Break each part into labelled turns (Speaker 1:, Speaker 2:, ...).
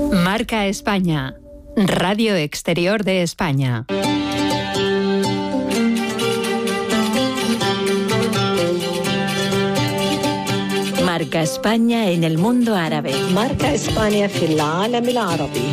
Speaker 1: Marca España, Radio Exterior de España. Marca España en el mundo árabe.
Speaker 2: Marca España في العالم العربي.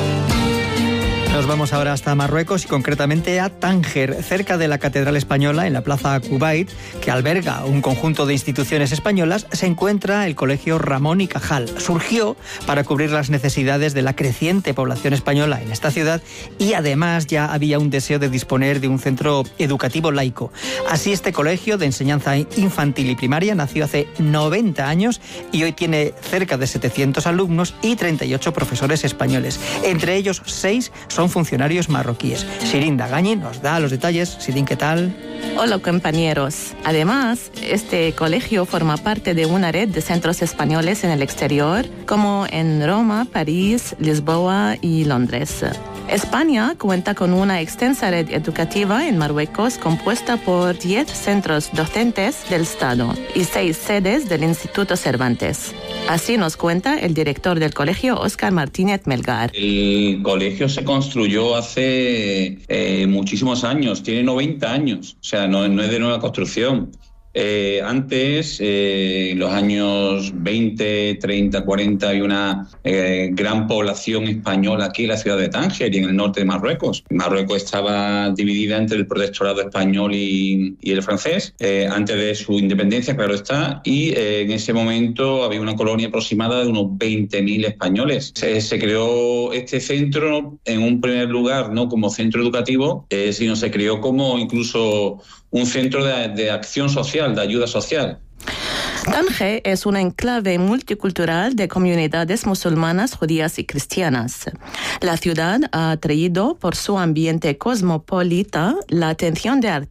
Speaker 3: Nos vamos ahora hasta Marruecos y concretamente a Tánger, cerca de la Catedral Española, en la Plaza Kuwait, que alberga un conjunto de instituciones españolas, se encuentra el Colegio Ramón y Cajal. Surgió para cubrir las necesidades de la creciente población española en esta ciudad y además ya había un deseo de disponer de un centro educativo laico. Así, este colegio de enseñanza infantil y primaria nació hace 90 años y hoy tiene cerca de 700 alumnos y 38 profesores españoles. Entre ellos, 6 son funcionarios marroquíes. Sirin Dagañi nos da los detalles. Sirin, ¿qué tal?
Speaker 4: Hola, compañeros. Además, este colegio forma parte de una red de centros españoles en el exterior, como en Roma, París, Lisboa y Londres. España cuenta con una extensa red educativa en Marruecos compuesta por 10 centros docentes del Estado y 6 sedes del Instituto Cervantes. Así nos cuenta el director del colegio, Óscar Martínez Melgar.
Speaker 5: El colegio se construyó hace muchísimos años, tiene 90 años, o sea, no es de nueva construcción. Antes, en los años 20, 30, 40, había una gran población española aquí en la ciudad de Tánger y en el norte de Marruecos. Marruecos estaba dividida entre el protectorado español y el francés, antes de su independencia, claro está, y en ese momento había una colonia aproximada de unos 20.000 españoles. Se creó este centro en un primer lugar, no como centro educativo, sino se creó como incluso un centro de acción social, de ayuda social.
Speaker 4: Tánger es un enclave multicultural de comunidades musulmanas, judías y cristianas. La ciudad ha atraído por su ambiente cosmopolita la atención de